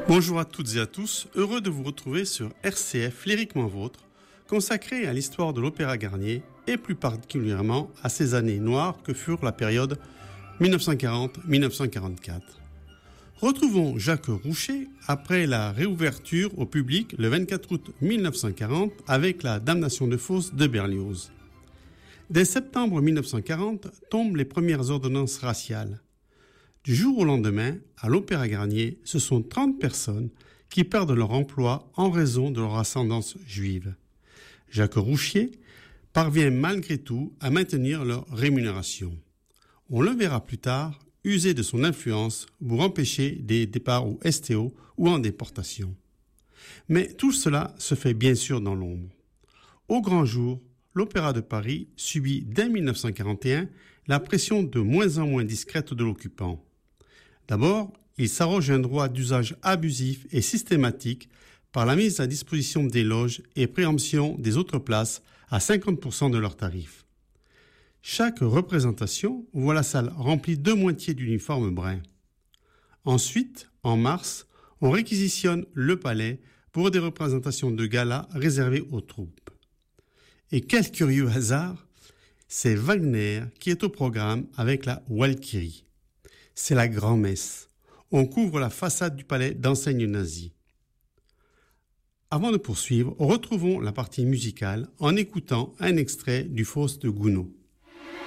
Bonjour à toutes et à tous, heureux de vous retrouver sur RCF Lyriquement Vôtre, consacré à l'histoire de l'Opéra Garnier et plus particulièrement à ces années noires que furent la période 1940-1944. Retrouvons Jacques Roucher après la réouverture au public le 24 août 1940 avec la Damnation de Faust de Berlioz. Dès septembre 1940 tombent les premières ordonnances raciales. Du jour au lendemain, à l'Opéra Garnier, ce sont 30 personnes qui perdent leur emploi en raison de leur ascendance juive. Jacques Roucher parvient malgré tout à maintenir leur rémunération. On le verra plus tard user de son influence pour empêcher des départs au STO ou en déportation. Mais tout cela se fait bien sûr dans l'ombre. Au grand jour, l'Opéra de Paris subit dès 1941 la pression de moins en moins discrète de l'occupant. D'abord, il s'arroge un droit d'usage abusif et systématique par la mise à disposition des loges et préemption des autres places à 50% de leurs tarifs. Chaque représentation voit la salle remplie de moitié d'uniformes bruns. Ensuite, en mars, on réquisitionne le palais pour des représentations de gala réservées aux troupes. Et quel curieux hasard, c'est Wagner qui est au programme avec la Walkyrie. C'est la grand-messe. On couvre la façade du palais d'enseignes nazies. Avant de poursuivre, retrouvons la partie musicale en écoutant un extrait du Faust de Gounod.